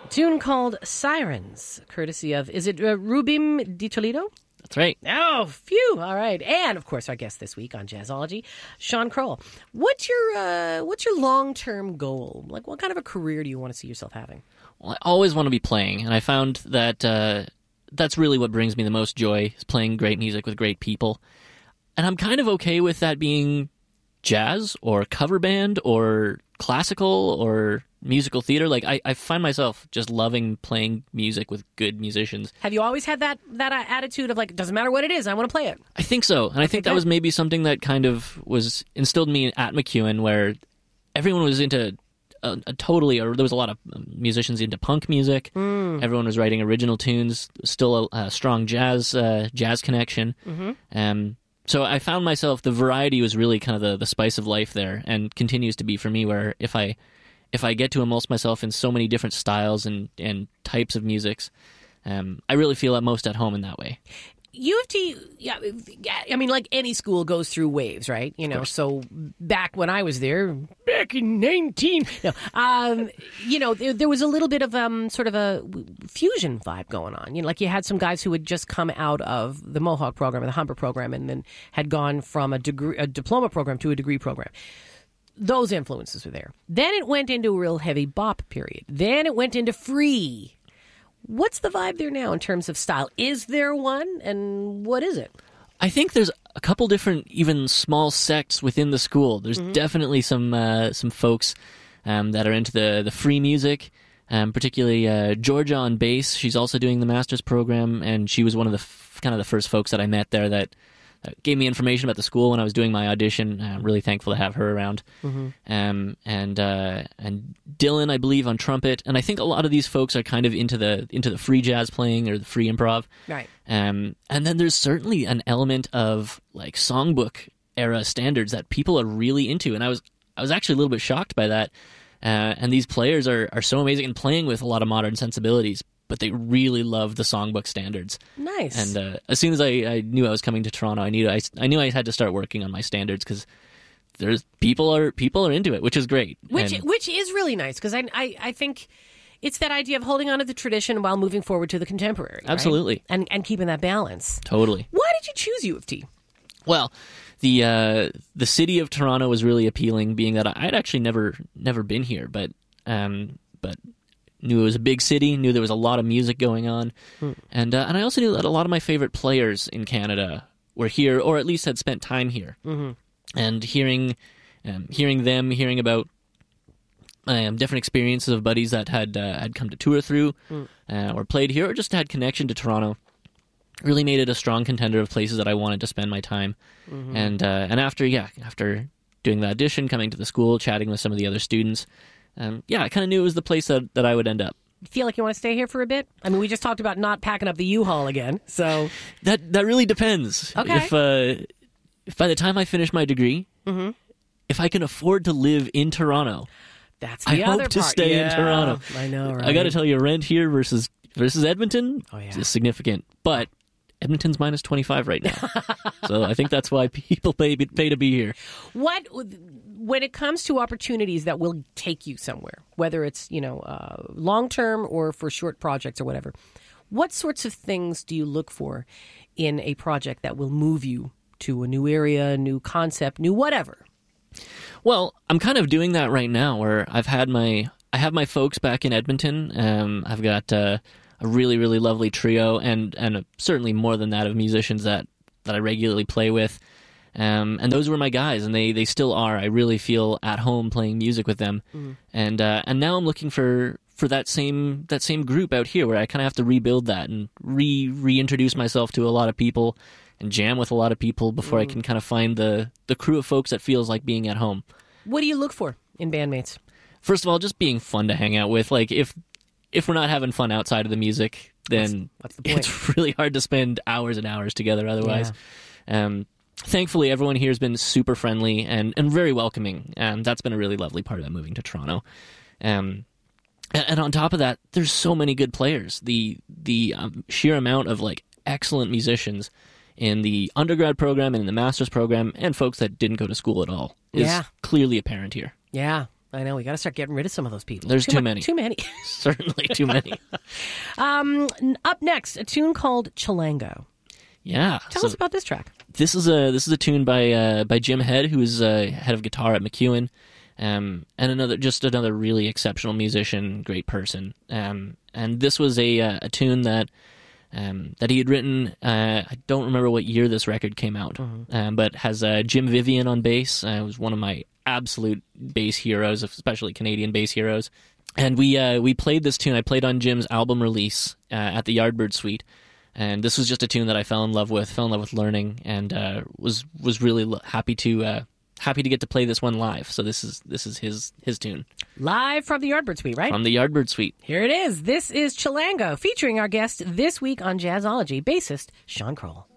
Tune called Sirens, courtesy of, is it Rubim Di Toledo? That's right. Oh, phew. All right. And, of course, our guest this week on Jazzology, Sean Kroll. What's your long-term goal? Like, what kind of a career do you want to see yourself having? Well, I always want to be playing, and I found that that's really what brings me the most joy, is playing great music with great people. And I'm kind of okay with that being jazz or cover band or classical or musical theater. Like, I find myself just loving playing music with good musicians. Have you always had that attitude of, like, it doesn't matter what it is, I want to play it? I think so. And I think that was maybe something that kind of was instilled in me at MacEwan, where everyone was into there was a lot of musicians into punk music. Everyone was writing original tunes, still a strong jazz connection. So I found myself, the variety was really kind of the spice of life there, and continues to be for me, where if I get to immerse myself in so many different styles and types of musics, I really feel most at home in that way. U of T, yeah, I mean, like any school goes through waves, right? You know, so back when I was there, back in 19, there was a little bit of sort of a fusion vibe going on. You know, like you had some guys who had just come out of the Mohawk program or the Humber program, and then had gone from a diploma program to a degree program. Those influences were there. Then it went into a real heavy bop period. Then it went into free. What's the vibe there now in terms of style? Is there one, and what is it? I think there's a couple different, even small sects within the school. There's definitely some folks that are into the free music, particularly Georgia on bass. She's also doing the master's program, and she was one of the kind of the first folks that I met there that gave me information about the school when I was doing my audition. I'm really thankful to have her around. And Dylan, I believe, on trumpet. And I think a lot of these folks are kind of into the free jazz playing or the free improv. Right. And then there's certainly an element of like songbook era standards that people are really into. And I was actually a little bit shocked by that. And these players are so amazing and playing with a lot of modern sensibilities, but they really love the songbook standards. Nice. And as soon as I knew I was coming to Toronto, I knew I had to start working on my standards, because people are into it, which is great. Which is really nice, because I think it's that idea of holding on to the tradition while moving forward to the contemporary. Absolutely. Right? And keeping that balance. Totally. Why did you choose U of T? Well, the city of Toronto was really appealing, being that I'd actually never been here, but knew it was a big city, knew there was a lot of music going on, and I also knew that a lot of my favorite players in Canada were here, or at least had spent time here. And hearing about different experiences of buddies that had come to tour through, or played here, or just had connection to Toronto, really made it a strong contender of places that I wanted to spend my time. And after doing the audition, coming to the school, chatting with some of the other students, I kind of knew it was the place that I would end up. You feel like you want to stay here for a bit? I mean, we just talked about not packing up the U-Haul again, so... That really depends. Okay. If by the time I finish my degree, if I can afford to live in Toronto, that's the other hope part. to stay in Toronto. I know, right? I got to tell you, rent here versus Edmonton is significant, but Edmonton's minus 25 right now. So I think that's why people pay to be here. When it comes to opportunities that will take you somewhere, whether it's long-term or for short projects or whatever, what sorts of things do you look for in a project that will move you to a new area, a new concept, new whatever? Well, I'm kind of doing that right now, where I have my folks back in Edmonton. I've got a really, really lovely trio, and certainly more than that, of musicians that I regularly play with. And those were my guys, and they still are. I really feel at home playing music with them. And now I'm looking for that same group out here, where I kind of have to rebuild that and reintroduce myself to a lot of people and jam with a lot of people before I can kind of find the crew of folks that feels like being at home. What do you look for in bandmates? First of all, just being fun to hang out with. Like, if we're not having fun outside of the music, then what's the point? It's really hard to spend hours and hours together otherwise. Thankfully, everyone here has been super friendly and very welcoming. That's been a really lovely part about moving to Toronto. And on top of that, there's so many good players. The sheer amount of like excellent musicians in the undergrad program and in the master's program, and folks that didn't go to school at all, is clearly apparent here. Yeah. I know. We got to start getting rid of some of those people. There's too many. Too many. Certainly too many. Up next, a tune called Chilango. Yeah. Tell us about this track. This is a tune by Jim Head, who is head of guitar at McEwen, and another really exceptional musician, great person. And this was a tune that he had written. I don't remember what year this record came out, but has Jim Vivian on bass. Was one of my absolute bass heroes, especially Canadian bass heroes. And we played this tune. I played on Jim's album release at the Yardbird Suite. And this was just a tune that I fell in love with learning, and was really happy to get to play this one live. So this is his tune. Live from the Yardbird Suite, right? From the Yardbird Suite. Here it is. This is Chilango, featuring our guest this week on Jazzology, bassist Sean Kroll.